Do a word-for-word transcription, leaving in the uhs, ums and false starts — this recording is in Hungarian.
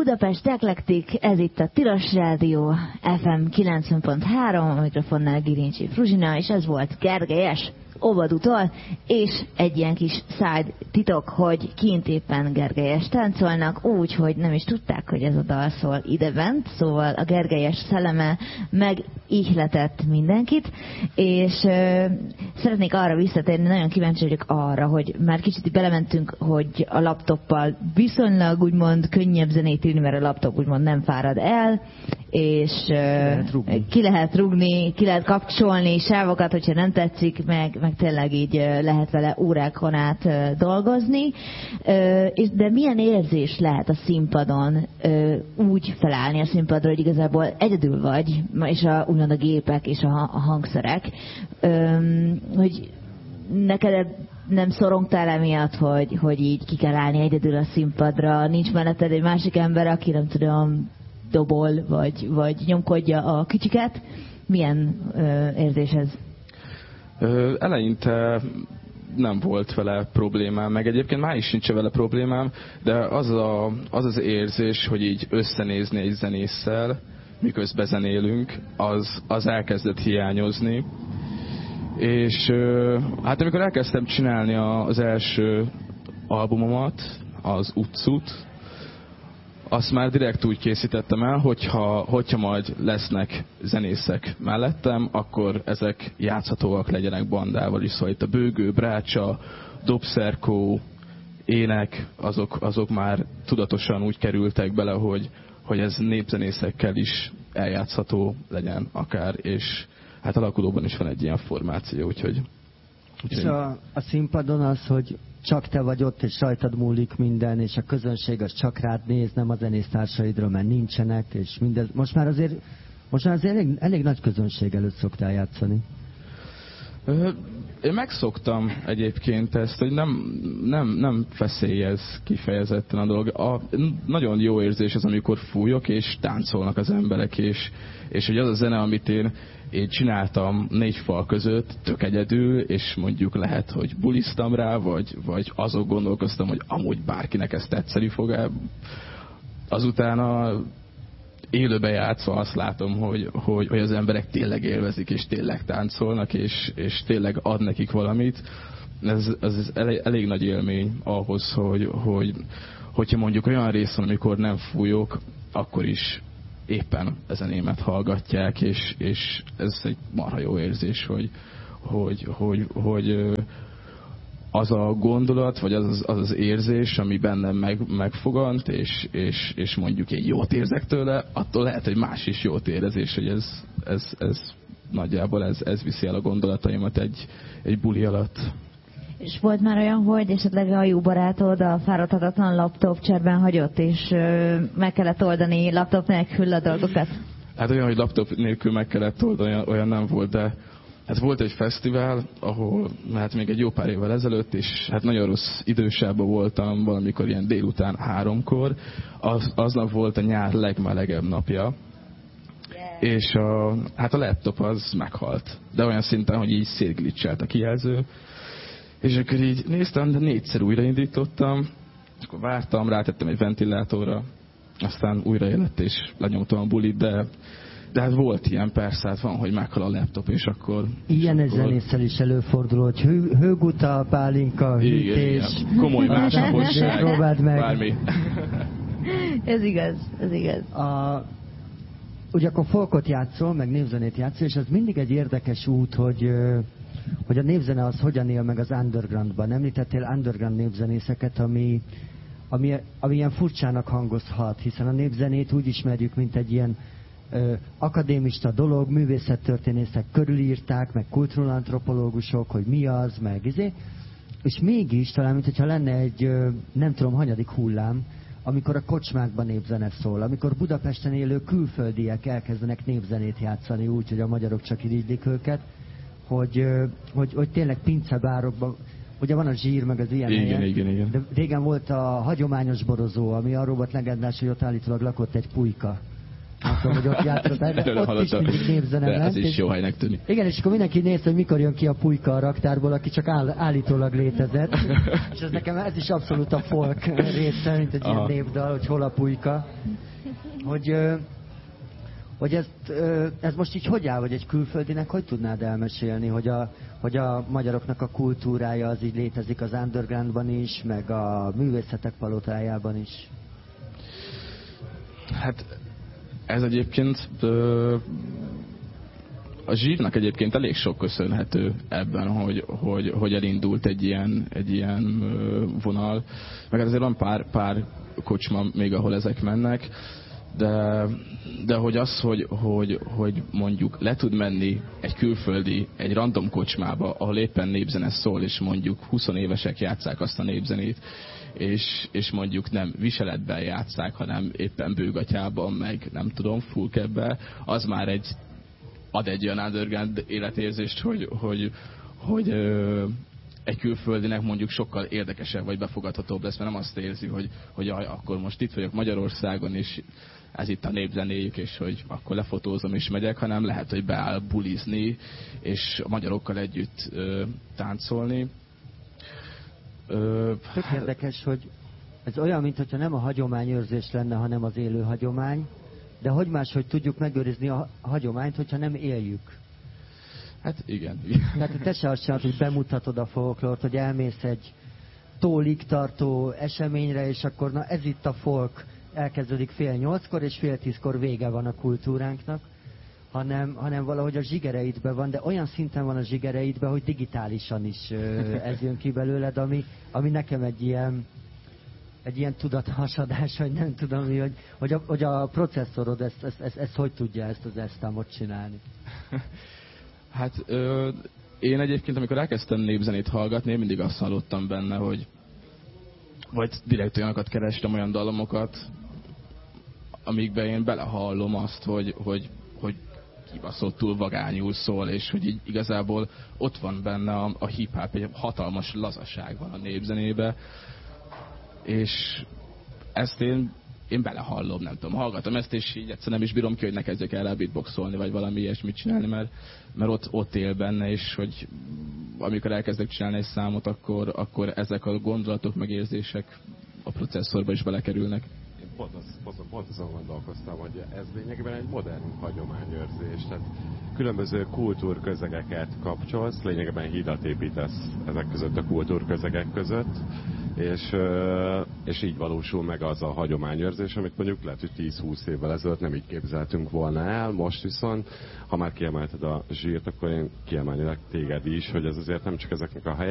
Budapest Eklektik, ez itt a Tilos Rádió ef em kilencven pont három, a mikrofonnál Girincsi Fruzsina, és ez volt Gergelyes Óvadútól, és egy ilyen kis side titok, hogy kint éppen Gergelyes táncolnak, úgy, hogy nem is tudták, hogy ez a dal szól idebent, szóval a Gergelyes szelleme megihletett mindenkit, és euh, szeretnék arra visszatérni, nagyon kíváncsi vagyok arra, hogy már kicsit belementünk, hogy a laptoppal viszonylag úgymond könnyebb zenét írni, mert a laptop úgymond nem fárad el, és ki lehet rugni, ki lehet, rugni, ki lehet kapcsolni sávokat, hogyha nem tetszik, meg, meg tényleg így lehet vele órákon át dolgozni. De milyen érzés lehet a színpadon úgy felállni a színpadra, hogy igazából egyedül vagy, és a, úgymond a gépek és a, a hangszerek, hogy neked nem szorongtál emiatt, hogy, hogy így ki kell állni egyedül a színpadra, nincs melletted egy másik ember, aki nem tudom, dobol, vagy, vagy nyomkodja a kicsiket. Milyen ö, érzés ez? Ö, eleinte nem volt vele problémám, meg egyébként már is nincs vele problémám, de az, a, az az érzés, hogy így összenézni egy zenésszel, miközben zenélünk, az, az elkezdett hiányozni. És ö, hát amikor elkezdtem csinálni az első albumomat, az Utcut, azt már direkt úgy készítettem el, hogyha, hogyha majd lesznek zenészek mellettem, akkor ezek játszhatóak legyenek bandával is. Szóval itt a bőgő, brácsa, dobszerkó, ének, azok, azok már tudatosan úgy kerültek bele, hogy, hogy ez népzenészekkel is eljátszható legyen akár, és hát alakulóban is van egy ilyen formáció, úgyhogy... úgyhogy... És a, a színpadon az, hogy csak te vagy ott, és rajtad múlik minden, és a közönség az csak rád néz, nem a zenésztársaidra, mert nincsenek, és mindez. Most már azért, most már azért elég, elég nagy közönség előtt szoktál játszani. Én megszoktam egyébként ezt, hogy nem, nem, nem feszélyez kifejezetten a dolog. A, nagyon jó érzés az, amikor fújok, és táncolnak az emberek, és, és hogy az a zene, amit én, én csináltam négy fal között, tök egyedül, és mondjuk lehet, hogy buliztam rá, vagy, vagy azok gondolkoztam, hogy amúgy bárkinek ez tetszeni fog. Azután a élőben játszva azt látom, hogy, hogy, hogy az emberek tényleg élvezik, és tényleg táncolnak, és, és tényleg ad nekik valamit. Ez, ez elég, elég nagy élmény ahhoz, hogy, hogy hogyha mondjuk olyan részen, amikor nem fújok, akkor is éppen a zenémet hallgatják, és, és ez egy marha jó érzés, hogy, hogy, hogy, hogy az a gondolat, vagy az az, az érzés, ami bennem meg, megfogant, és, és, és mondjuk én jót érzek tőle, attól lehet, hogy más is jót érezés, hogy ez, ez, ez nagyjából ez, ez viszi el a gondolataimat egy, egy buli alatt. És volt már olyan, hogy esetleg a jó barátod a fáradhatatlan laptop cserben hagyott, és ö, meg kellett oldani laptop nélkül a dolgokat? Hát olyan, hogy laptop nélkül meg kellett oldani, olyan, olyan nem volt, de hát volt egy fesztivál, ahol hát még egy jó pár évvel ezelőtt, és hát nagyon rossz idősában voltam, valamikor ilyen délután háromkor. Az, aznap volt a nyár legmelegebb napja. Yeah. És a, hát a laptop az meghalt. De olyan szinten, hogy így szétglitchelt a kijelző. És akkor így néztem, de négyszer újraindítottam. Akkor vártam, rátettem egy ventilátorra. Aztán újraélett és lenyomtam a bulit, de De hát volt ilyen, persze, hát van, hogy meghal a laptop, és akkor... Ilyen egy zenésszel is előfordul, hogy hő, hőguta, pálinka, hűtés... Igen, komoly másnaposság, próbáld meg. Bármi. Ez igaz, ez igaz. A, ugye akkor folkot játszol, meg népzenét játszol, és az mindig egy érdekes út, hogy, hogy a népzene az hogyan él meg az undergroundban. Említettél underground népzenészeket, ami, ami, ami ilyen furcsának hangozhat, hiszen a népzenét úgy ismerjük, mint egy ilyen Ö, akadémista dolog, művészettörténészek körülírták, meg kultúrantropológusok, hogy mi az, meg izé. És mégis talán, mintha lenne egy, ö, nem tudom, hanyadik hullám, amikor a kocsmákban népzene szól, amikor Budapesten élő külföldiek elkezdenek népzenét játszani úgy, hogy a magyarok csak irigylik őket, hogy, ö, hogy, hogy tényleg pincebárokban, ugye van a zsír, meg az ilyen igen, helyen, igen, igen. de régen volt a hagyományos borozó, ami arról volt legendás, hogy ott állítólag lakott egy pulyka. Nem tudom, hogy ott játszottál, de ott is mindig népzene ment. Ez is jó helynek tűnik. Igen, és akkor mindenki nézte, hogy mikor jön ki a Pulyka a raktárból, aki csak áll, állítólag létezett. És ez nekem ez is abszolút a folk része, mint egy Aha. ilyen népdal, hogy hol a Pulyka. Hogy, hogy ezt, ez most így hogy áll, vagy egy külföldinek hogy tudnád elmesélni, hogy a, hogy a magyaroknak a kultúrája az így létezik az undergroundban is, meg a művészetek palotájában is? Hát ez egyébként ö, a zsírnak egyébként elég sok köszönhető ebben, hogy, hogy, hogy elindult egy ilyen, egy ilyen ö, vonal. Meg azért van pár, pár kocsma még, ahol ezek mennek, de, de hogy az, hogy, hogy, hogy mondjuk le tud menni egy külföldi, egy random kocsmába, ahol éppen népzene szól, és mondjuk húsz évesek játsszák azt a népzenét, és, és mondjuk nem viseletben játsszák, hanem éppen bőgatyában, meg nem tudom, fullcapben, az már egy, ad egy olyan underground életérzést, hogy, hogy, hogy ö, egy külföldinek mondjuk sokkal érdekesebb vagy befogadhatóbb lesz, mert nem azt érzi, hogy, hogy jaj, akkor most itt vagyok Magyarországon, és ez itt a népzenéjük, és hogy akkor lefotózom és megyek, hanem lehet, hogy beáll bulizni, és a magyarokkal együtt ö, táncolni. Ö, Tök érdekes, hogy ez olyan, mintha nem a hagyományőrzés lenne, hanem az élő hagyomány, de hogy máshogy tudjuk megőrizni a hagyományt, hogyha nem éljük? Hát igen. Tehát te se azt csinálod, hogy bemutatod a folklort, hogy elmész egy tólig tartó eseményre, és akkor na ez itt a folk, elkezdődik fél nyolckor, és fél tízkor vége van a kultúránknak, hanem, hanem valahogy a zsigereidben van, de olyan szinten van a zsigereidben, hogy digitálisan is ez jön ki belőled, ami, ami nekem egy ilyen, egy ilyen tudathasadás, hogy nem tudom mi, hogy, hogy, a, hogy a processzorod ezt, ezt, ezt, ezt hogy tudja ezt az esztámot csinálni. Hát ö, én egyébként, amikor elkezdtem népzenét hallgatni, én mindig azt hallottam benne, hogy vagy direkt olyanokat kerestem, olyan dalomokat, amikben én belehallom azt, hogy, hogy, hogy kibaszottul vagányul szól, és hogy így igazából ott van benne a, a hip-hop, egy hatalmas lazaság van a népzenébe, és ezt én, én belehallom, nem tudom, hallgatom ezt, és így egyszerűen nem is bírom ki, hogy ne kezdjek el rá beatboxolni, vagy valami ilyesmit csinálni, mert, mert ott, ott él benne, és hogy amikor elkezdek csinálni egy számot, akkor, akkor ezek a gondolatok, megérzések a processzorba is belekerülnek. Én pont, az, pont, pont azon gondolkoztam, hogy ez lényegében egy modern hagyományőrzés, tehát különböző kultúrközegeket kapcsolsz, lényegében hidat építesz ezek között a kultúrközegek között, és, és így valósul meg az a hagyományőrzés, amit mondjuk lehet, hogy tíz-húsz évvel ezelőtt nem így képzeltünk volna el, most viszont, ha már kiemelted a zsírt, akkor én kiemelnélek téged is, hogy ez azért nem csak ezeknek a helye,